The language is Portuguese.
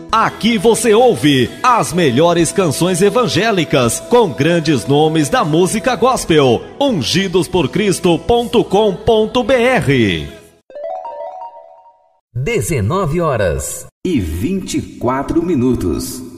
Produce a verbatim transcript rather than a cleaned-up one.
Aqui você ouve as melhores canções evangélicas com grandes nomes da música gospel. ungidos por cristo ponto com ponto b r. dezenove horas e vinte e quatro minutos.